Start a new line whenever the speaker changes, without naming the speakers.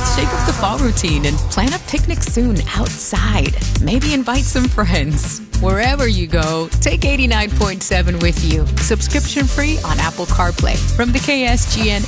Shake up the fall routine and plan a picnic soon outside. Maybe invite some friends. Wherever you go, take 89.7 with you. Subscription free on Apple CarPlay from the KSGN